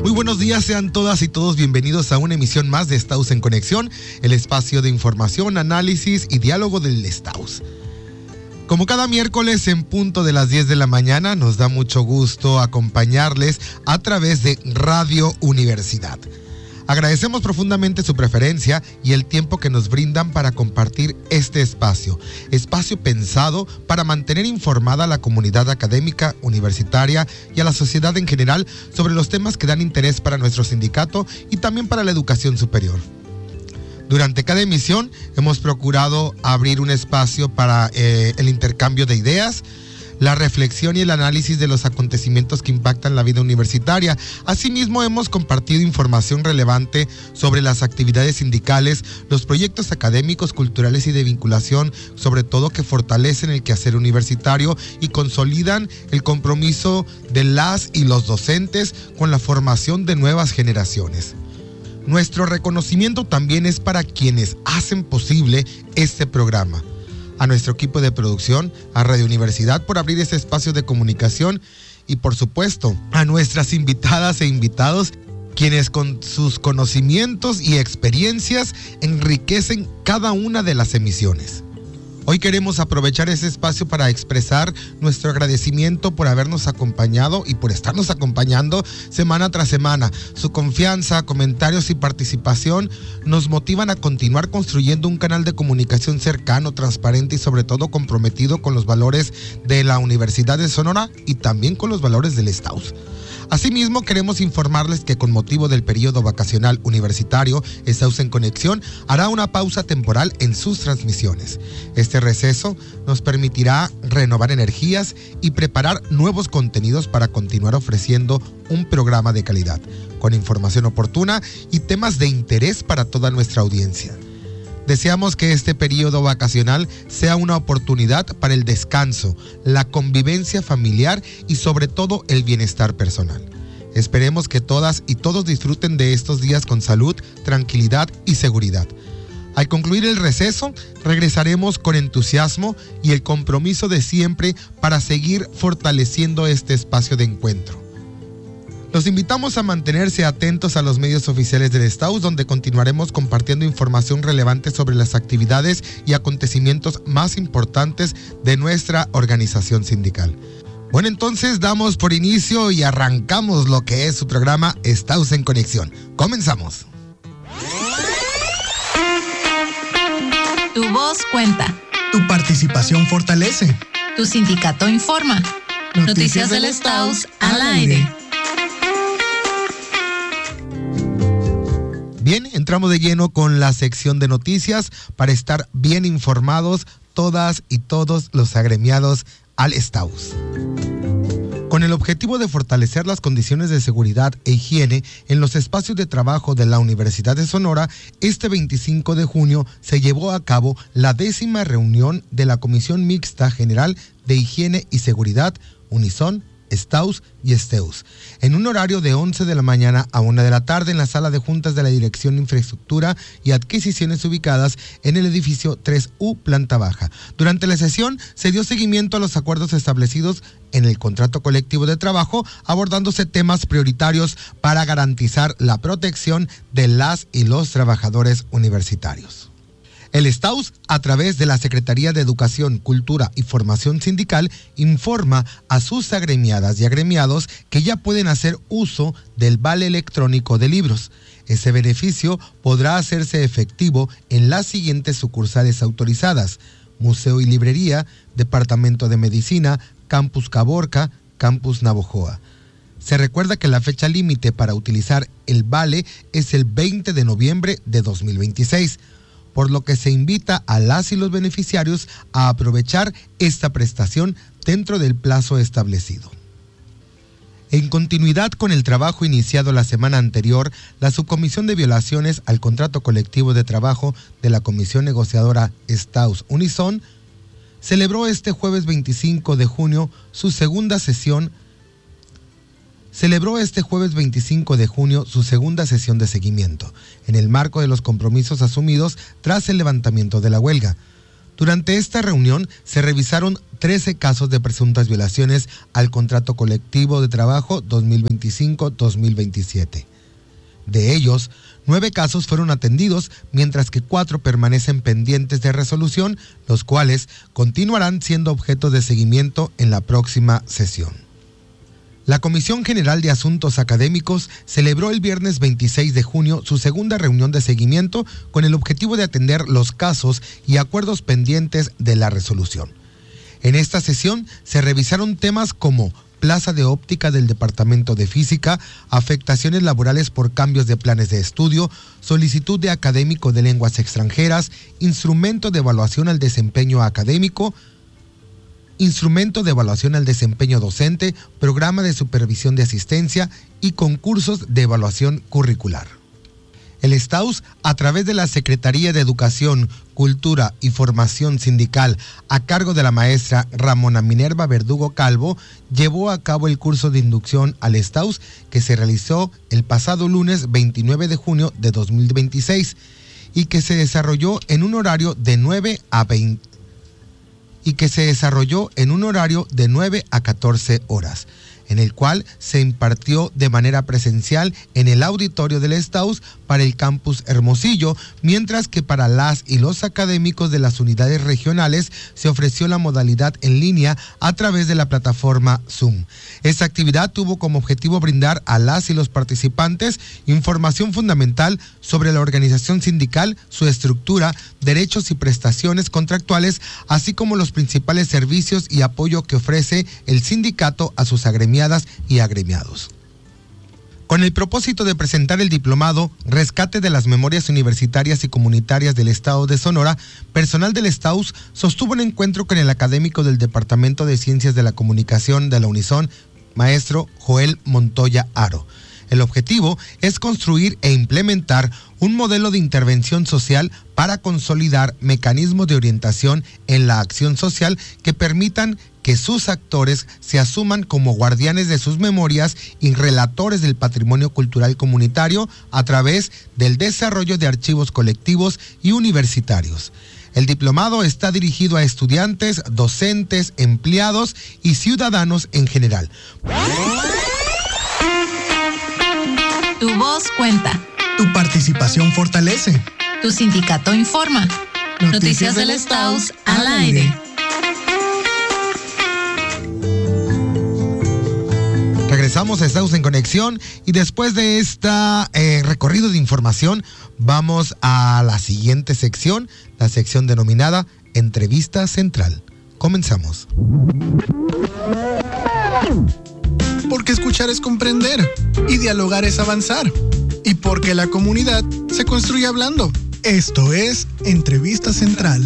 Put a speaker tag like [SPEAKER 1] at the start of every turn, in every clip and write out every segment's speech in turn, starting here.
[SPEAKER 1] Muy buenos días, sean todas y todos bienvenidos a una emisión más de Staus en Conexión, el espacio de información, análisis y diálogo del Staus. Como cada miércoles en punto de las 10 de la mañana, nos da mucho gusto acompañarles a través de Radio Universidad. Agradecemos profundamente su preferencia y el tiempo que nos brindan para compartir este espacio pensado para mantener informada a la comunidad académica, universitaria y a la sociedad en general sobre los temas que dan interés para nuestro sindicato y también para la educación superior. Durante cada emisión hemos procurado abrir un espacio para el intercambio de ideas, la reflexión y el análisis de los acontecimientos que impactan la vida universitaria. Asimismo, hemos compartido información relevante sobre las actividades sindicales, los proyectos académicos, culturales y de vinculación, sobre todo que fortalecen el quehacer universitario y consolidan el compromiso de las y los docentes con la formación de nuevas generaciones. Nuestro reconocimiento también es para quienes hacen posible este programa. A nuestro equipo de producción, a Radio Universidad por abrir este espacio de comunicación y por supuesto a nuestras invitadas e invitados, quienes con sus conocimientos y experiencias enriquecen cada una de las emisiones. Hoy queremos aprovechar ese espacio para expresar nuestro agradecimiento por habernos acompañado y por estarnos acompañando semana tras semana. Su confianza, comentarios y participación nos motivan a continuar construyendo un canal de comunicación cercano, transparente y sobre todo comprometido con los valores de la Universidad de Sonora y también con los valores del Staus. Asimismo, queremos informarles que con motivo del periodo vacacional universitario, Staus en Conexión hará una pausa temporal en sus transmisiones. Este receso nos permitirá renovar energías y preparar nuevos contenidos para continuar ofreciendo un programa de calidad, con información oportuna y temas de interés para toda nuestra audiencia. Deseamos que este periodo vacacional sea una oportunidad para el descanso, la convivencia familiar y sobre todo el bienestar personal. Esperemos que todas y todos disfruten de estos días con salud, tranquilidad y seguridad. Al concluir el receso, regresaremos con entusiasmo y el compromiso de siempre para seguir fortaleciendo este espacio de encuentro. Los invitamos a mantenerse atentos a los medios oficiales del Staus, donde continuaremos compartiendo información relevante sobre las actividades y acontecimientos más importantes de nuestra organización sindical. Bueno, entonces damos por inicio y arrancamos lo que es su programa Staus en Conexión. Comenzamos.
[SPEAKER 2] Tu voz cuenta.
[SPEAKER 3] Tu participación fortalece.
[SPEAKER 2] Tu sindicato informa. Noticias del Staus al aire.
[SPEAKER 1] Bien, entramos de lleno con la sección de noticias para estar bien informados todas y todos los agremiados al Staus. Con el objetivo de fortalecer las condiciones de seguridad e higiene en los espacios de trabajo de la Universidad de Sonora, este 25 de junio se llevó a cabo la 10ª reunión de la Comisión Mixta General de Higiene y Seguridad, Unison, Staus y Steus, en un horario de 11 de la mañana a 1 de la tarde en la sala de juntas de la Dirección de Infraestructura y Adquisiciones ubicadas en el edificio 3U, planta baja. Durante la sesión se dio seguimiento a los acuerdos establecidos en el contrato colectivo de trabajo, abordándose temas prioritarios para garantizar la protección de las y los trabajadores universitarios. El Staus, a través de la Secretaría de Educación, Cultura y Formación Sindical, informa a sus agremiadas y agremiados que ya pueden hacer uso del vale electrónico de libros. Ese beneficio podrá hacerse efectivo en las siguientes sucursales autorizadas: Museo y Librería, Departamento de Medicina, Campus Caborca, Campus Navojoa. Se recuerda que la fecha límite para utilizar el vale es el 20 de noviembre de 2026. Por lo que se invita a las y los beneficiarios a aprovechar esta prestación dentro del plazo establecido. En continuidad con el trabajo iniciado la semana anterior, la Subcomisión de Violaciones al Contrato Colectivo de Trabajo de la Comisión Negociadora Staus Unison celebró este jueves 25 de junio su segunda sesión de seguimiento, en el marco de los compromisos asumidos tras el levantamiento de la huelga. Durante esta reunión se revisaron 13 casos de presuntas violaciones al contrato colectivo de trabajo 2025-2027. De ellos, 9 casos fueron atendidos, mientras que 4 permanecen pendientes de resolución, los cuales continuarán siendo objeto de seguimiento en la próxima sesión. La Comisión General de Asuntos Académicos celebró el viernes 26 de junio su segunda reunión de seguimiento con el objetivo de atender los casos y acuerdos pendientes de la resolución. En esta sesión se revisaron temas como plaza de óptica del Departamento de Física, afectaciones laborales por cambios de planes de estudio, solicitud de académico de lenguas extranjeras, instrumento de evaluación al desempeño académico, instrumento de evaluación al desempeño docente, programa de supervisión de asistencia y concursos de evaluación curricular. El STAUS, a través de la Secretaría de Educación, Cultura y Formación Sindical, a cargo de la maestra Ramona Minerva Verdugo Calvo, llevó a cabo el curso de inducción al STAUS que se realizó el pasado lunes 29 de junio de 2026 y que se desarrolló en un horario de 9 a 14 horas, en el cual se impartió de manera presencial en el auditorio del STAUS para el campus Hermosillo, mientras que para las y los académicos de las unidades regionales se ofreció la modalidad en línea a través de la plataforma Zoom. Esta actividad tuvo como objetivo brindar a las y los participantes información fundamental sobre la organización sindical, su estructura, derechos y prestaciones contractuales, así como los principales servicios y apoyo que ofrece el sindicato a sus agremiadas y agremiados. Con el propósito de presentar el diplomado Rescate de las Memorias Universitarias y Comunitarias del Estado de Sonora, personal del STAUS sostuvo un encuentro con el académico del Departamento de Ciencias de la Comunicación de la Unison, maestro Joel Montoya Aro. El objetivo es construir e implementar un modelo de intervención social para consolidar mecanismos de orientación en la acción social que permitan que sus actores se asuman como guardianes de sus memorias y relatores del patrimonio cultural comunitario a través del desarrollo de archivos colectivos y universitarios. El diplomado está dirigido a estudiantes, docentes, empleados y ciudadanos en general.
[SPEAKER 2] Tu voz cuenta.
[SPEAKER 3] Tu participación fortalece.
[SPEAKER 2] Tu sindicato informa. Noticias del STAUS al aire.
[SPEAKER 1] Regresamos a STAUS en Conexión y después de este recorrido de información vamos a la siguiente sección, la sección denominada Entrevista Central. Comenzamos.
[SPEAKER 3] Porque escuchar es comprender y dialogar es avanzar. Y porque la comunidad se construye hablando. Esto es Entrevista Central.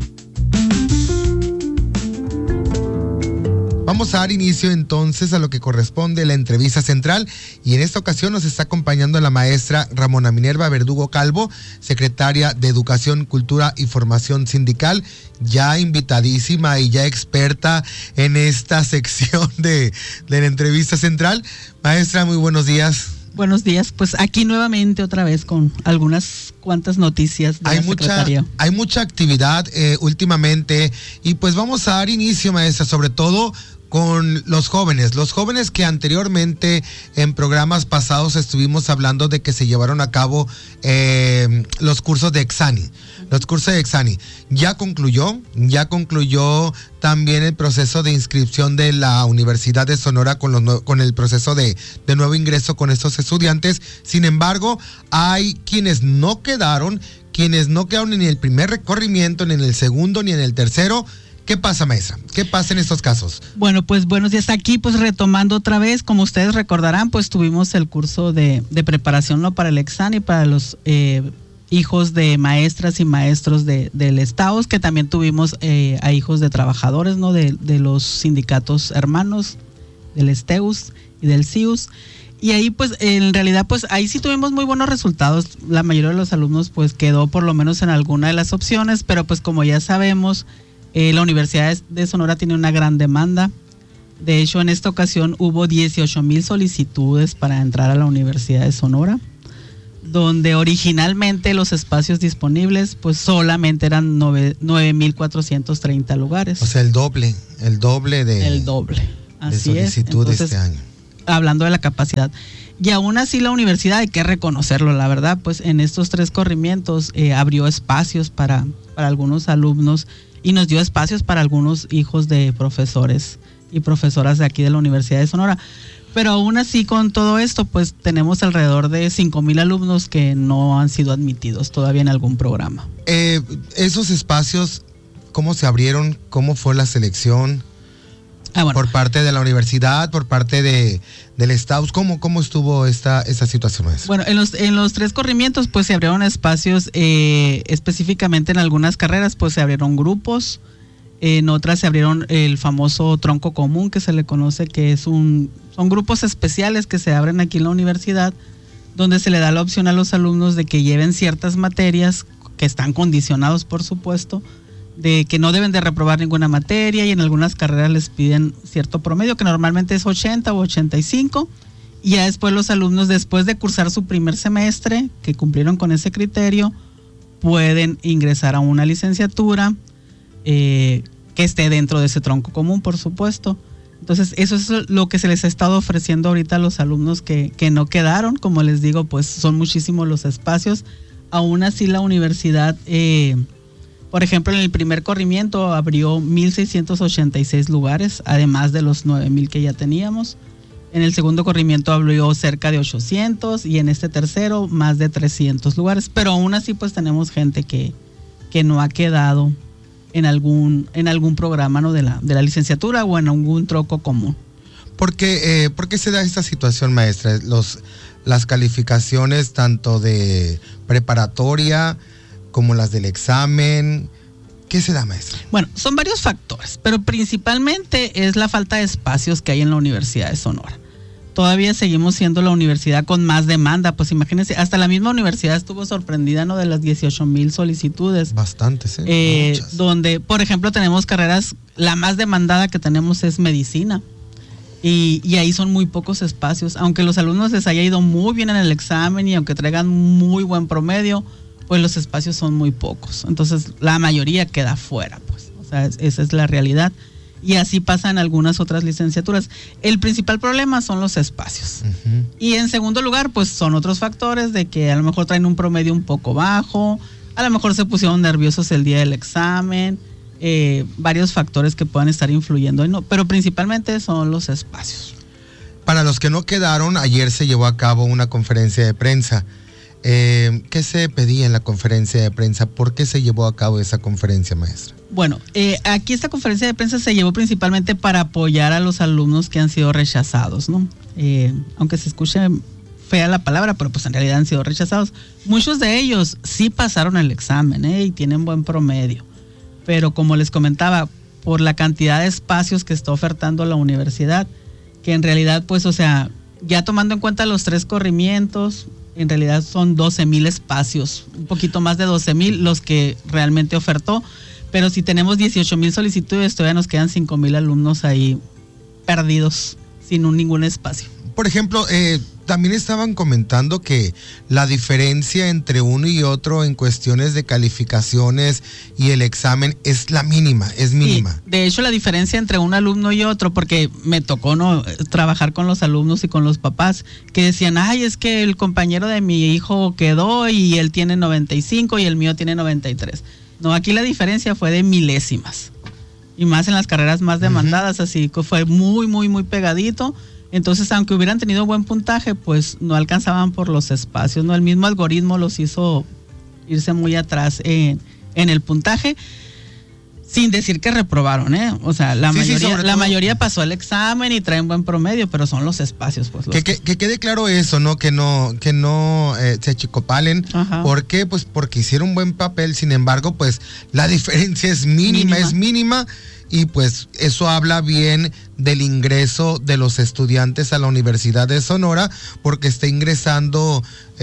[SPEAKER 1] Vamos a dar inicio entonces a lo que corresponde la entrevista central y en esta ocasión nos está acompañando la maestra Ramona Minerva Verdugo Calvo, secretaria de Educación, Cultura y Formación Sindical, ya invitadísima y ya experta en esta sección de la entrevista central. Maestra, muy buenos días.
[SPEAKER 4] Buenos días, pues aquí nuevamente otra vez con algunas cuantas noticias de la secretaría.
[SPEAKER 1] Hay mucha actividad últimamente y pues vamos a dar inicio, maestra, sobre todo con los jóvenes que anteriormente en programas pasados estuvimos hablando de que se llevaron a cabo los cursos de Exani. Ya concluyó también el proceso de inscripción de la Universidad de Sonora con el proceso de nuevo ingreso con estos estudiantes. Sin embargo, hay quienes no quedaron en el primer recorrimiento, ni en el segundo, ni en el tercero. ¿Qué pasa, maestra? ¿Qué pasa en estos casos?
[SPEAKER 4] Bueno, pues buenos días. Aquí, pues retomando otra vez, como ustedes recordarán, pues tuvimos el curso de preparación, ¿no?, para el Exani, para los hijos de maestras y maestros del STAUS, que también tuvimos a hijos de trabajadores, ¿no?, de los sindicatos hermanos, del STEUS y del CIUS. Y ahí, pues, en realidad, pues, ahí sí tuvimos muy buenos resultados. La mayoría de los alumnos, pues, quedó por lo menos en alguna de las opciones, pero pues como ya sabemos, la Universidad de Sonora tiene una gran demanda. De hecho, en esta ocasión hubo 18,000 solicitudes para entrar a la Universidad de Sonora. donde originalmente los espacios disponibles pues solamente eran 9,430 lugares.
[SPEAKER 1] O sea, el doble de solicitud de este año.
[SPEAKER 4] Hablando de la capacidad. Y aún así la universidad, hay que reconocerlo, la verdad, pues en estos 3 corrimientos abrió espacios para algunos alumnos y nos dio espacios para algunos hijos de profesores y profesoras de aquí de la Universidad de Sonora. Pero aún así, con todo esto, pues tenemos alrededor de 5,000 alumnos que no han sido admitidos todavía en algún programa.
[SPEAKER 1] Esos espacios, ¿cómo se abrieron? ¿Cómo fue la selección? Bueno. Por parte de la universidad, por parte del STAUS, ¿cómo estuvo esta situación?
[SPEAKER 4] Bueno, en los 3 corrimientos, pues se abrieron espacios, específicamente en algunas carreras, pues se abrieron grupos. En otras se abrieron el famoso tronco común, que se le conoce, que son grupos especiales que se abren aquí en la universidad, donde se le da la opción a los alumnos de que lleven ciertas materias que están condicionados, por supuesto, de que no deben de reprobar ninguna materia, y en algunas carreras les piden cierto promedio, que normalmente es 80 o 85, y ya después los alumnos, después de cursar su primer semestre, que cumplieron con ese criterio, pueden ingresar a una licenciatura que esté dentro de ese tronco común, por supuesto. Entonces, eso es lo que se les ha estado ofreciendo ahorita a los alumnos que no quedaron. Como les digo, pues son muchísimos los espacios. Aún así, la universidad, por ejemplo, en el primer corrimiento abrió 1,686 lugares, además de los 9,000 que ya teníamos. En el segundo corrimiento abrió cerca de 800 y en este tercero más de 300 lugares. Pero aún así, pues tenemos gente que no ha quedado en algún programa, ¿no?, de la licenciatura o en algún tronco común.
[SPEAKER 1] ¿Por qué se da esta situación, maestra? Las calificaciones tanto de preparatoria como las del examen, ¿qué se da, maestra?
[SPEAKER 4] Bueno, son varios factores, pero principalmente es la falta de espacios que hay en la Universidad de Sonora. Todavía seguimos siendo la universidad con más demanda, pues imagínense, hasta la misma universidad estuvo sorprendida, ¿no?, de las 18,000 solicitudes.
[SPEAKER 1] Bastantes,
[SPEAKER 4] muchas. Donde, por ejemplo, tenemos carreras, la más demandada que tenemos es medicina, y ahí son muy pocos espacios, aunque los alumnos les haya ido muy bien en el examen y aunque traigan muy buen promedio, pues los espacios son muy pocos, entonces la mayoría queda fuera, pues, o sea, esa es la realidad. Y así pasa en algunas otras licenciaturas. El principal problema son los espacios. Uh-huh. Y en segundo lugar, pues son otros factores de que a lo mejor traen un promedio un poco bajo, a lo mejor se pusieron nerviosos el día del examen, varios factores que puedan estar influyendo, ¿no? Pero principalmente son los espacios.
[SPEAKER 1] Para los que no quedaron, ayer se llevó a cabo una conferencia de prensa. ¿Qué se pedía en la conferencia de prensa? ¿Por qué se llevó a cabo esa conferencia, maestra?
[SPEAKER 4] Bueno, aquí esta conferencia de prensa se llevó principalmente para apoyar a los alumnos que han sido rechazados, ¿no? Aunque se escuche fea la palabra, pero pues en realidad han sido rechazados. Muchos de ellos sí pasaron el examen, y tienen buen promedio. Pero como les comentaba, por la cantidad de espacios que está ofertando la universidad, que en realidad, pues, o sea, ya tomando en cuenta los 3 corrimientos, en realidad son 12,000 espacios, un poquito más de 12,000 los que realmente ofertó, pero si tenemos 18,000 solicitudes, todavía nos quedan 5,000 alumnos ahí perdidos, sin ningún espacio.
[SPEAKER 1] Por ejemplo, también estaban comentando que la diferencia entre uno y otro en cuestiones de calificaciones y el examen es la mínima, es mínima.
[SPEAKER 4] Sí, de hecho, la diferencia entre un alumno y otro, porque me tocó, ¿no?, trabajar con los alumnos y con los papás, que decían, ay, es que el compañero de mi hijo quedó y él tiene 95 y el mío tiene 93. No, aquí la diferencia fue de milésimas. Y más en las carreras más demandadas, así que fue muy, muy, muy pegadito. Entonces, aunque hubieran tenido buen puntaje, pues no alcanzaban por los espacios, ¿no? El mismo algoritmo los hizo irse muy atrás en el puntaje, sin decir que reprobaron, O sea, la mayoría pasó el examen y traen buen promedio, pero son los espacios, pues.
[SPEAKER 1] Que quede claro eso, ¿no? Que no se achicopalen. Ajá. ¿Por qué? Pues porque hicieron un buen papel, sin embargo, pues la diferencia es mínima. Y pues eso habla bien del ingreso de los estudiantes a la Universidad de Sonora, porque está ingresando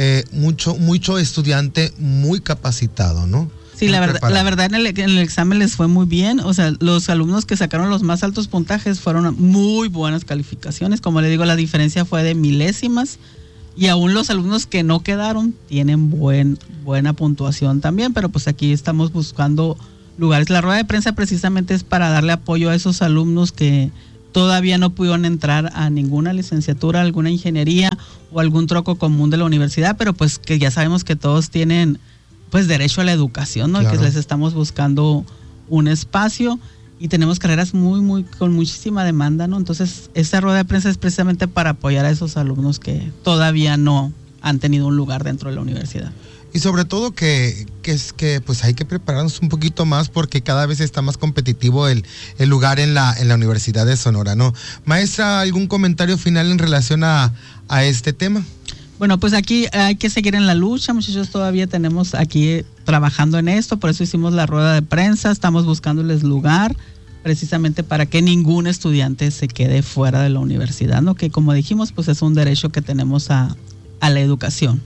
[SPEAKER 1] mucho estudiante muy capacitado, ¿no?
[SPEAKER 4] Sí, la verdad en el examen les fue muy bien. O sea, los alumnos que sacaron los más altos puntajes fueron muy buenas calificaciones. Como le digo, la diferencia fue de milésimas. Y aún los alumnos que no quedaron tienen buena puntuación también, pero pues aquí estamos buscando lugares. La rueda de prensa precisamente es para darle apoyo a esos alumnos que todavía no pudieron entrar a ninguna licenciatura, alguna ingeniería o algún tronco común de la universidad, pero pues que ya sabemos que todos tienen pues derecho a la educación, ¿no? Claro. Que les estamos buscando un espacio y tenemos carreras con muchísima demanda, ¿no? Entonces, esta rueda de prensa es precisamente para apoyar a esos alumnos que todavía no han tenido un lugar dentro de la universidad.
[SPEAKER 1] Y sobre todo que pues hay que prepararnos un poquito más porque cada vez está más competitivo el lugar en la Universidad de Sonora, ¿no? Maestra, ¿algún comentario final en relación a este tema?
[SPEAKER 4] Bueno, pues aquí hay que seguir en la lucha, muchachos, todavía tenemos aquí trabajando en esto, por eso hicimos la rueda de prensa, estamos buscándoles lugar precisamente para que ningún estudiante se quede fuera de la universidad, ¿no? Que como dijimos, pues es un derecho que tenemos a la educación.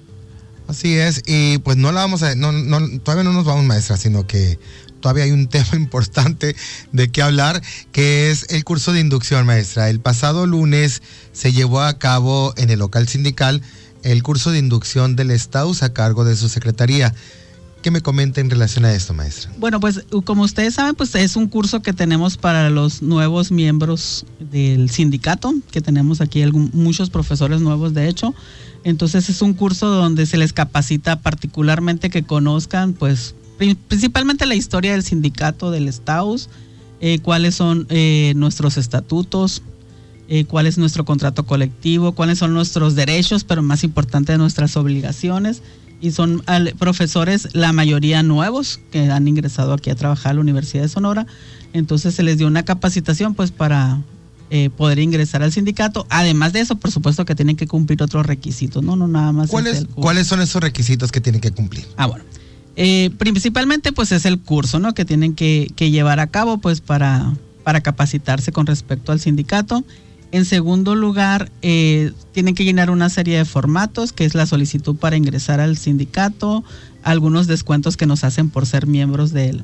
[SPEAKER 1] Así es, y pues no la vamos a, todavía no nos vamos, maestra, sino que todavía hay un tema importante de qué hablar, que es el curso de inducción, maestra. El pasado lunes se llevó a cabo en el local sindical el curso de inducción del STAUS a cargo de su secretaría. ¿Qué me comenta en relación a esto, maestra?
[SPEAKER 4] Bueno, pues como ustedes saben, pues es un curso que tenemos para los nuevos miembros del sindicato, que tenemos aquí muchos profesores nuevos, de hecho. Entonces es un curso donde se les capacita particularmente que conozcan, pues, principalmente la historia del sindicato del STAUS, cuáles son nuestros estatutos, cuál es nuestro contrato colectivo, cuáles son nuestros derechos, pero más importante nuestras obligaciones. Y son profesores, la mayoría nuevos, que han ingresado aquí a trabajar a la Universidad de Sonora. Entonces se les dio una capacitación pues para poder ingresar al sindicato. Además de eso, por supuesto que tienen que cumplir otros requisitos, no nada más.
[SPEAKER 1] ¿Cuáles son esos requisitos que tienen que cumplir?
[SPEAKER 4] Bueno, principalmente pues es el curso, ¿no? Que tienen que llevar a cabo pues para capacitarse con respecto al sindicato. En segundo lugar, tienen que llenar una serie de formatos, que es la solicitud para ingresar al sindicato, algunos descuentos que nos hacen por ser miembros del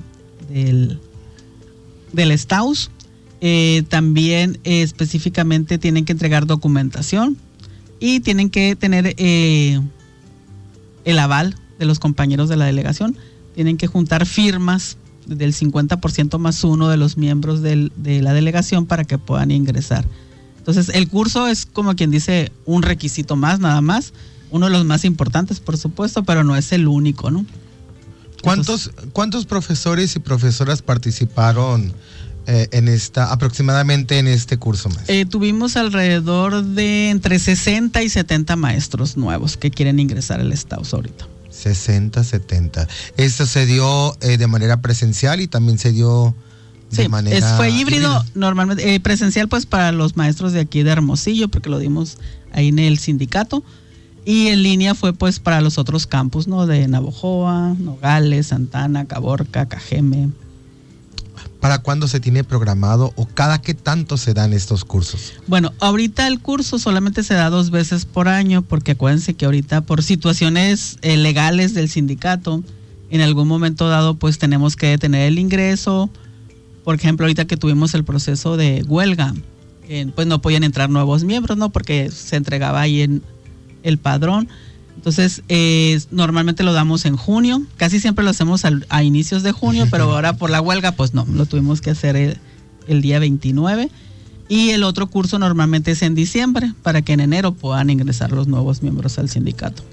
[SPEAKER 4] STAUS. También específicamente tienen que entregar documentación y tienen que tener el aval de los compañeros de la delegación. Tienen que juntar firmas del 50% más uno de los miembros de la delegación para que puedan ingresar. Entonces el curso es como quien dice un requisito más, nada más, uno de los más importantes por supuesto, pero no es el único, ¿no?
[SPEAKER 1] ¿Cuántos profesores y profesoras participaron aproximadamente en este curso, maestro?
[SPEAKER 4] Tuvimos alrededor de entre 60 y 70 maestros nuevos que quieren ingresar al STAUS ahorita.
[SPEAKER 1] 60, 70. ¿Esto se dio de manera presencial y también se dio de manera
[SPEAKER 4] fue híbrido, normalmente presencial pues para los maestros de aquí de Hermosillo, porque lo dimos ahí en el sindicato, y en línea fue pues para los otros campus, ¿no? De Navojoa, Nogales, Santana, Caborca, Cajeme.
[SPEAKER 1] ¿Para cuándo se tiene programado o cada qué tanto se dan estos cursos?
[SPEAKER 4] Bueno, ahorita el curso solamente se da 2 veces por año, porque acuérdense que ahorita por situaciones legales del sindicato, en algún momento dado pues tenemos que detener el ingreso. Por ejemplo, ahorita que tuvimos el proceso de huelga, pues no podían entrar nuevos miembros, ¿no? Porque se entregaba ahí en el padrón. Entonces, normalmente lo damos en junio, casi siempre lo hacemos a inicios de junio, pero ahora por la huelga, pues no, lo tuvimos que hacer el día 29. Y el otro curso normalmente es en diciembre, para que en enero puedan ingresar los nuevos miembros al sindicato.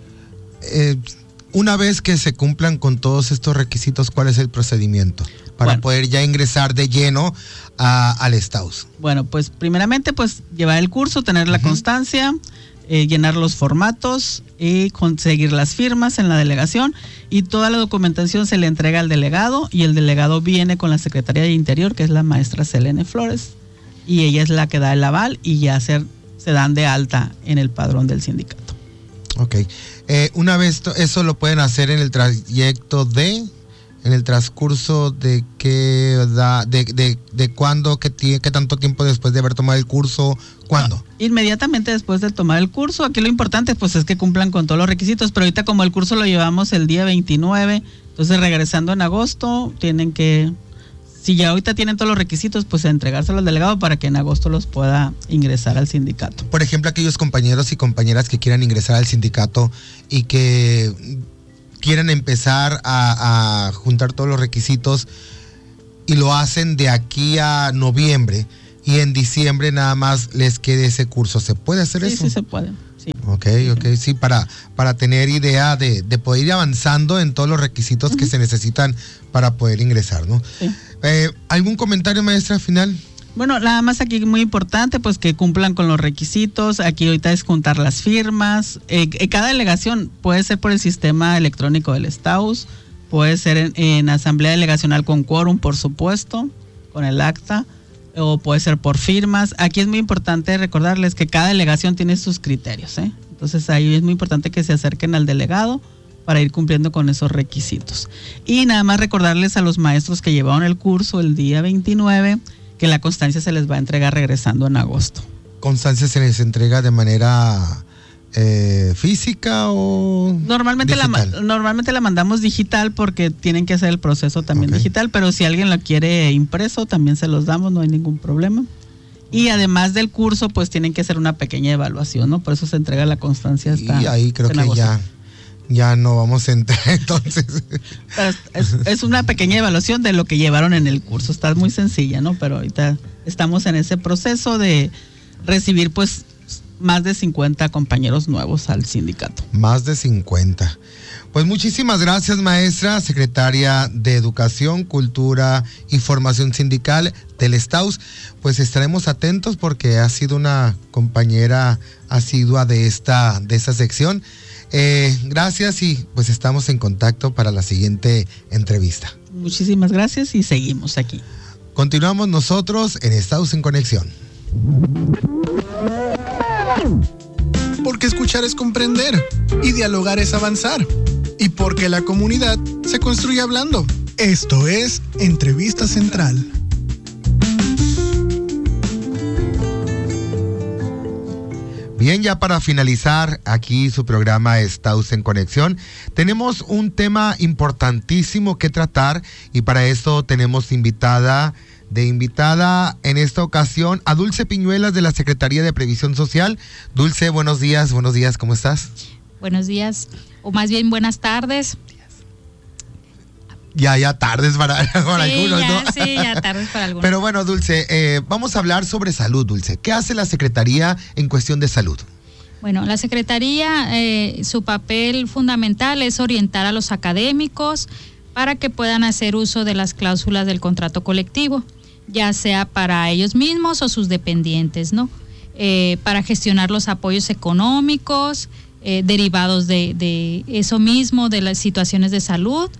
[SPEAKER 1] Una vez que se cumplan con todos estos requisitos, ¿cuál es el procedimiento para poder ya ingresar de lleno al STAUS?
[SPEAKER 4] Bueno, pues primeramente pues llevar el curso, tener la constancia, llenar los formatos y conseguir las firmas en la delegación, y toda la documentación se le entrega al delegado, y el delegado viene con la Secretaría de Interior, que es la maestra Selene Flores, y ella es la que da el aval y ya se dan de alta en el padrón del sindicato.
[SPEAKER 1] Ok. Una vez eso lo pueden hacer en el trayecto en el transcurso de cuándo, qué tanto tiempo después de haber tomado el curso, ¿cuándo?
[SPEAKER 4] Inmediatamente después de tomar el curso. Aquí lo importante pues es que cumplan con todos los requisitos, pero ahorita como el curso lo llevamos el día 29, entonces regresando en agosto tienen que si ya ahorita tienen todos los requisitos, pues entregárselo al delegado para que en agosto los pueda ingresar al sindicato.
[SPEAKER 1] Por ejemplo, aquellos compañeros y compañeras que quieran ingresar al sindicato y que quieran empezar a juntar todos los requisitos y lo hacen de aquí a noviembre y en diciembre nada más les quede ese curso, ¿se puede hacer eso?
[SPEAKER 4] Sí, se puede. Sí.
[SPEAKER 1] Ok, sí, para tener idea de poder ir avanzando en todos los requisitos que se necesitan para poder ingresar, ¿no?
[SPEAKER 4] Sí.
[SPEAKER 1] ¿Algún comentario, maestra, final?
[SPEAKER 4] Bueno, nada más aquí muy importante, pues que cumplan con los requisitos. Aquí ahorita es juntar las firmas. Cada delegación puede ser por el sistema electrónico del STAUS, puede ser en asamblea delegacional con quórum, por supuesto, con el acta, o puede ser por firmas. Aquí es muy importante recordarles que cada delegación tiene sus criterios, ¿eh? Entonces ahí es muy importante que se acerquen al delegado para ir cumpliendo con esos requisitos. Y nada más recordarles a los maestros que llevaron el curso el día 29 que la constancia se les va a entregar regresando en agosto.
[SPEAKER 1] ¿Constancia se les entrega de manera física o
[SPEAKER 4] normalmente la mandamos digital porque tienen que hacer el proceso también digital, pero si alguien la quiere impreso también se los damos, no hay ningún problema. Y además del curso pues tienen que hacer una pequeña evaluación, ¿no? Por eso se entrega la constancia hasta.
[SPEAKER 1] Y ahí creo que ya no vamos a entrar entonces.
[SPEAKER 4] Pero es una pequeña evaluación de lo que llevaron en el curso, está muy sencilla, ¿no? Pero ahorita estamos en ese proceso de recibir pues más de 50 compañeros nuevos al sindicato.
[SPEAKER 1] Más de 50. Pues muchísimas gracias, maestra, secretaria de Educación, Cultura y Formación Sindical del STAUS. Pues estaremos atentos porque ha sido una compañera asidua de esta sección. Gracias y pues estamos en contacto para la siguiente entrevista.
[SPEAKER 4] Muchísimas gracias y seguimos aquí.
[SPEAKER 1] Continuamos nosotros en STAUS en Conexión.
[SPEAKER 3] Porque escuchar es comprender y dialogar es avanzar. Y porque la comunidad se construye hablando. Esto es Entrevista Central.
[SPEAKER 1] Bien, ya para finalizar aquí su programa STAUS en Conexión, tenemos un tema importantísimo que tratar y para eso tenemos invitada en esta ocasión a Dulce Piñuelas de la Secretaría de Previsión Social. Dulce, buenos días, ¿cómo estás?
[SPEAKER 2] Buenos días, o más bien buenas tardes.
[SPEAKER 1] Ya tardes para algunos, ¿no?
[SPEAKER 2] Sí, ya tardes para algunos.
[SPEAKER 1] Pero bueno, Dulce, vamos a hablar sobre salud, Dulce. ¿Qué hace la Secretaría en cuestión de salud?
[SPEAKER 2] Bueno, la Secretaría, su papel fundamental es orientar a los académicos para que puedan hacer uso de las cláusulas del contrato colectivo, ya sea para ellos mismos o sus dependientes, ¿no? Para gestionar los apoyos económicos derivados de eso mismo, de las situaciones de salud.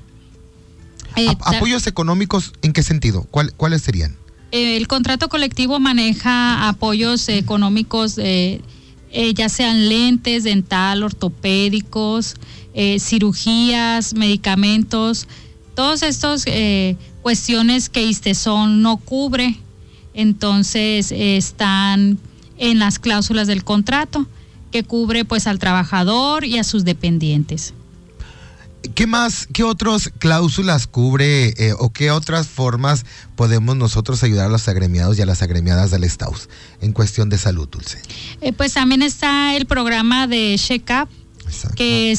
[SPEAKER 1] ¿Apoyos económicos en qué sentido? ¿Cuáles serían?
[SPEAKER 2] El contrato colectivo maneja apoyos económicos, ya sean lentes, dental, ortopédicos, cirugías, medicamentos, todos estos cuestiones que ISTESON no cubre, entonces están en las cláusulas del contrato que cubre pues al trabajador y a sus dependientes.
[SPEAKER 1] ¿Qué otras cláusulas cubre o qué otras formas podemos nosotros ayudar a los agremiados y a las agremiadas del STAUS en cuestión de salud, Dulce?
[SPEAKER 2] Pues también está el programa de Check-up, que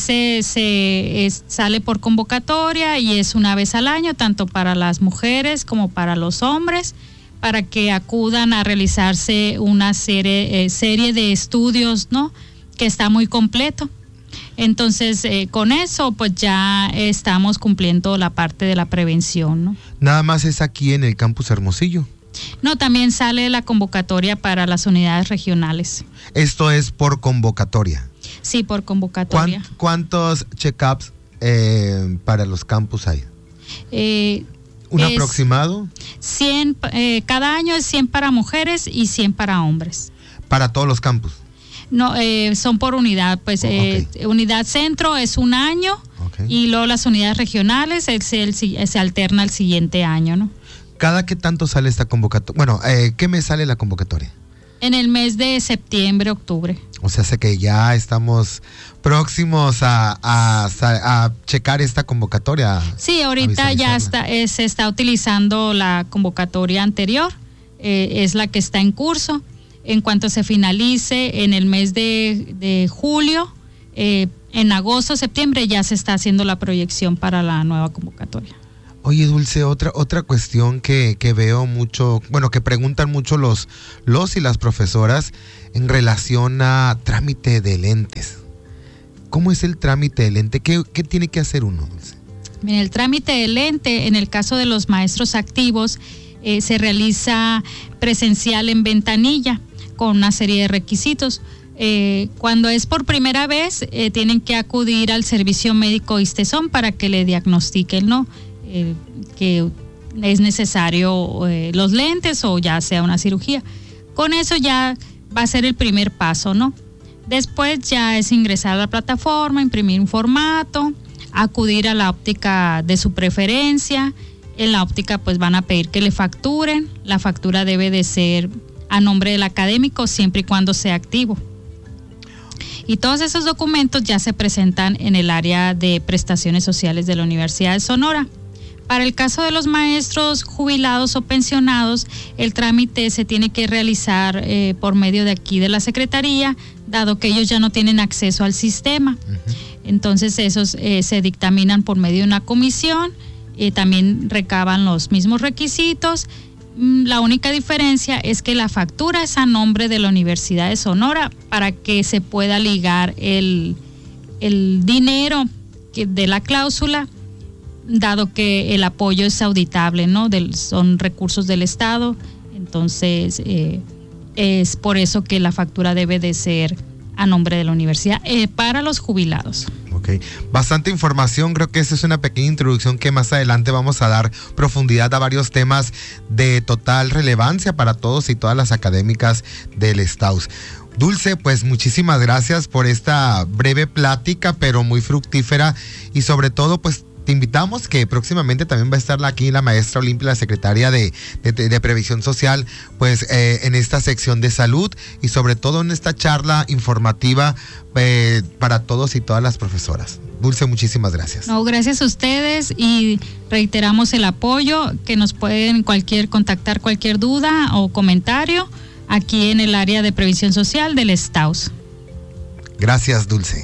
[SPEAKER 2] sale por convocatoria y es una vez al año, tanto para las mujeres como para los hombres, para que acudan a realizarse una serie de estudios, ¿no? Que está muy completo. Entonces, con eso, pues ya estamos cumpliendo la parte de la prevención, ¿no?
[SPEAKER 1] Nada más es aquí en el campus Hermosillo.
[SPEAKER 2] No, también sale la convocatoria para las unidades regionales.
[SPEAKER 1] Esto es por convocatoria.
[SPEAKER 2] Sí, por convocatoria.
[SPEAKER 1] ¿Cuántos check-ups para los campus hay? ¿Un aproximado?
[SPEAKER 2] 100, cada año es 100 para mujeres y 100 para hombres.
[SPEAKER 1] ¿Para todos los campus?
[SPEAKER 2] No, son por unidad, pues unidad centro es un año y luego las unidades regionales se alterna el siguiente año, ¿no?
[SPEAKER 1] ¿Cada qué tanto sale esta convocatoria? Bueno, ¿qué mes sale la convocatoria?
[SPEAKER 2] En el mes de septiembre, octubre.
[SPEAKER 1] O sea, sé que ya estamos próximos a checar esta convocatoria.
[SPEAKER 2] Sí, ahorita ya se está utilizando la convocatoria anterior, es la que está en curso. En cuanto se finalice en el mes de julio, en agosto, septiembre ya se está haciendo la proyección para la nueva convocatoria.
[SPEAKER 1] Oye, Dulce, otra cuestión que veo mucho, bueno, que preguntan mucho los y las profesoras en relación a trámite de lentes. ¿Cómo es el trámite de lente? ¿Qué tiene que hacer uno, Dulce?
[SPEAKER 2] Bien, el trámite de lente, en el caso de los maestros activos, se realiza presencial en ventanilla con una serie de requisitos. Cuando es por primera vez, tienen que acudir al servicio médico ISTESON para que le diagnostiquen, ¿no? Que es necesario los lentes o ya sea una cirugía. Con eso ya va a ser el primer paso, ¿no? Después ya es ingresar a la plataforma, imprimir un formato, acudir a la óptica de su preferencia. En la óptica pues van a pedir que le facturen. La factura debe de ser a nombre del académico siempre y cuando sea activo. Y todos esos documentos ya se presentan en el área de prestaciones sociales de la Universidad de Sonora. Para el caso de los maestros jubilados o pensionados, el trámite se tiene que realizar por medio de aquí de la Secretaría, dado que ellos ya no tienen acceso al sistema. Uh-huh. Entonces esos se dictaminan por medio de una comisión, también recaban los mismos requisitos. La única diferencia es que la factura es a nombre de la Universidad de Sonora para que se pueda ligar el dinero de la cláusula, dado que el apoyo es auditable, ¿no? Son recursos del Estado, entonces es por eso que la factura debe de ser a nombre de la universidad para los jubilados.
[SPEAKER 1] Ok, bastante información, creo que esa es una pequeña introducción que más adelante vamos a dar profundidad a varios temas de total relevancia para todos y todas las académicas del STAUS. Dulce, pues muchísimas gracias por esta breve plática, pero muy fructífera, y sobre todo pues te invitamos que próximamente también va a estar aquí la maestra Olimpia, la secretaria de Previsión Social, pues en esta sección de salud y sobre todo en esta charla informativa para todos y todas las profesoras. Dulce, muchísimas gracias.
[SPEAKER 2] No, gracias a ustedes y reiteramos el apoyo, que nos pueden contactar cualquier duda o comentario aquí en el área de Previsión Social del STAUS.
[SPEAKER 1] Gracias, Dulce.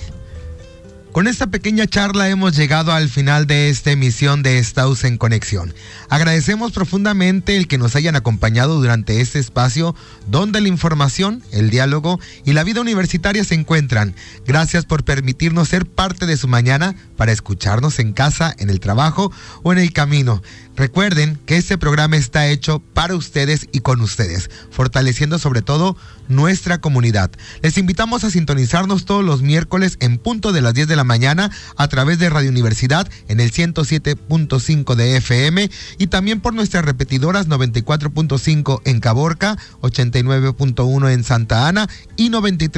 [SPEAKER 1] Con esta pequeña charla hemos llegado al final de esta emisión de STAUS en Conexión. Agradecemos profundamente el que nos hayan acompañado durante este espacio donde la información, el diálogo y la vida universitaria se encuentran. Gracias por permitirnos ser parte de su mañana para escucharnos en casa, en el trabajo o en el camino. Recuerden que este programa está hecho para ustedes y con ustedes, fortaleciendo sobre todo nuestra comunidad. Les invitamos a sintonizarnos todos los miércoles en punto de las 10 de la mañana a través de Radio Universidad en el 107.5 de FM y también por nuestras repetidoras 94.5 en Caborca, 89.1 en Santa Ana y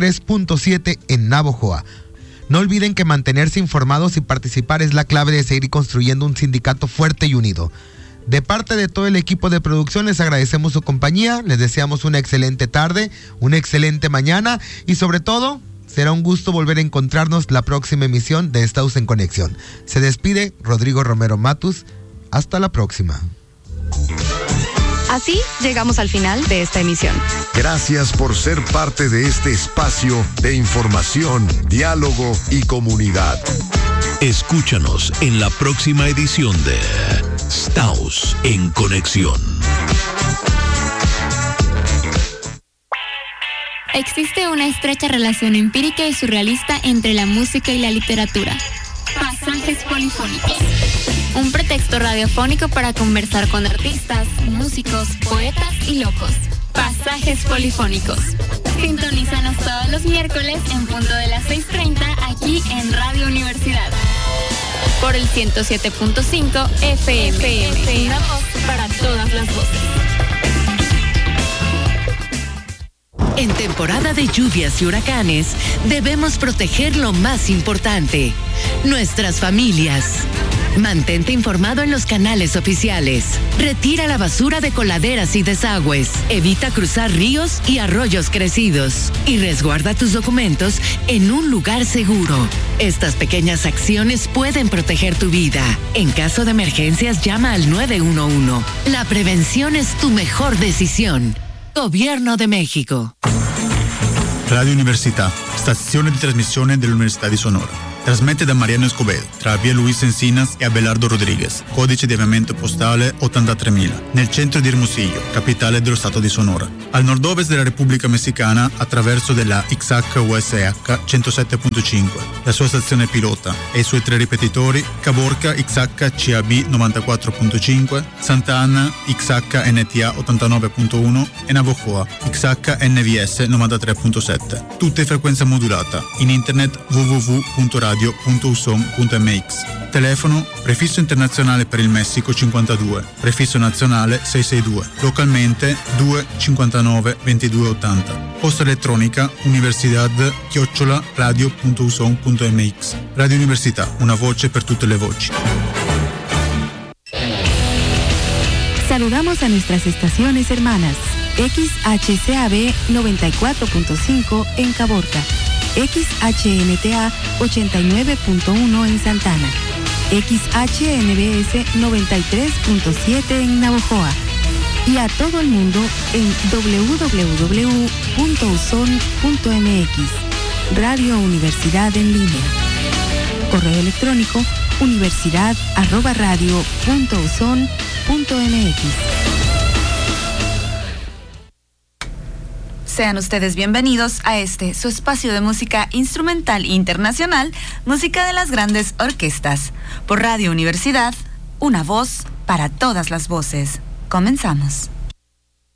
[SPEAKER 1] 93.7 en Navojoa. No olviden que mantenerse informados y participar es la clave de seguir construyendo un sindicato fuerte y unido. De parte de todo el equipo de producción les agradecemos su compañía, les deseamos una excelente tarde, una excelente mañana y sobre todo será un gusto volver a encontrarnos la próxima emisión de STAUS en Conexión. Se despide Rodrigo Romero Matus. Hasta la próxima.
[SPEAKER 5] Así llegamos al final de esta emisión.
[SPEAKER 6] Gracias por ser parte de este espacio de información, diálogo y comunidad.
[SPEAKER 7] Escúchanos en la próxima edición de STAUS en Conexión.
[SPEAKER 8] Existe una estrecha relación empírica y surrealista entre la música y la literatura. Pasajes polifónicos. Un pretexto radiofónico para conversar con artistas, músicos, poetas y locos. Pasajes polifónicos. Sintonízanos todos los miércoles en punto de las 6:30 aquí en Radio Universidad. Por el 107.5 FM. Una voz para todas las voces.
[SPEAKER 9] En temporada de lluvias y huracanes, debemos proteger lo más importante, nuestras familias. Mantente informado en los canales oficiales. Retira la basura de coladeras y desagües. Evita cruzar ríos y arroyos crecidos. Y resguarda tus documentos en un lugar seguro. Estas pequeñas acciones pueden proteger tu vida. En caso de emergencias, llama al 911. La prevención es tu mejor decisión. Gobierno de México.
[SPEAKER 10] Radio Università, stazione di trasmissione dell'Università di Sonora. Trasmette da Mariano Escobedo, tra via Luis Encinas e Abelardo Rodriguez, codice di avviamento postale 83.000, nel centro di Hermosillo, capitale dello stato di Sonora. Al nord-ovest della Repubblica Messicana, attraverso della XH-USH 107.5, la sua stazione pilota e i suoi 3 ripetitori, Caborca XH-CAB 94.5, Santa Ana XH-NTA 89.1 e Navojoa XH-NVS 93.7. Tutte in frequenza modulata, in internet www.radio.uson.mx. Telefono prefisso internazionale per il Messico 52, prefisso nazionale 662, localmente 259 2280. Posta elettronica universidad@radio.uson.mx. Radio Università, una voce per tutte le voci.
[SPEAKER 11] Saludamos a nuestras estaciones hermanas. XHCAB 94.5 en Caborca. XHNTA 89.1 en Santana, XHNBS 93.7 en Navojoa y a todo el mundo en www.uson.mx. Radio Universidad en línea. Correo electrónico universidad@radio.uson.mx.
[SPEAKER 5] Sean ustedes bienvenidos a su espacio de música instrumental internacional, música de las grandes orquestas. Por Radio Universidad, una voz para todas las voces. Comenzamos.